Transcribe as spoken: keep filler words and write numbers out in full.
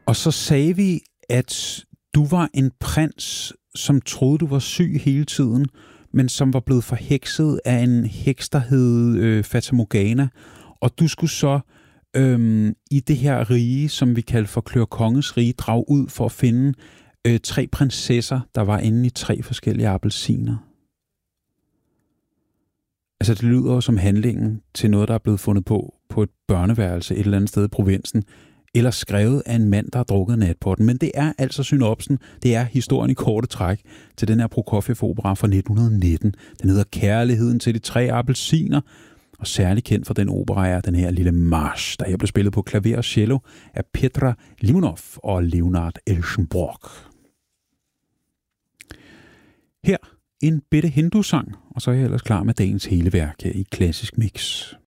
Og så sagde vi, at du var en prins, som troede, du var syg hele tiden, men som var blevet forhekset af en heks, der hed øh, Fata Morgana. Og du skulle så øhm, i det her rige, som vi kalder for Klør Konges rige, drage ud for at finde øh, tre prinsesser, der var inde i tre forskellige appelsiner. Altså, det lyder jo som handlingen til noget, der er blevet fundet på på et børneværelse et eller andet sted i provinsen, eller skrevet af en mand, der har drukket natporten. Men det er altså synopsen, det er historien i korte træk til den her Prokofjev-opera fra nitten nitten. Den hedder Kærligheden til de tre appelsiner, og særlig kendt for den opera er den her lille march, der her blev spillet på klaver og cello af Petra Limonov og Leonard Elschenbrock. Her en bitte hindusang, og så er jeg ellers klar med dagens hele værk her i Klassisk Mix.